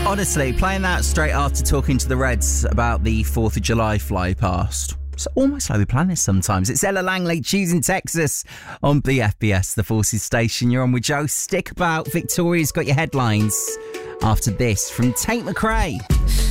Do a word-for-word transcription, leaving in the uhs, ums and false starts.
Honestly, playing that straight after talking to the Reds about the fourth of July fly past. It's almost like we plan this sometimes. It's Ella Langley, choosing Texas on B F B S, the Forces station. You're on with Joe. Stick about. Victoria's got your headlines after this from Tate McRae.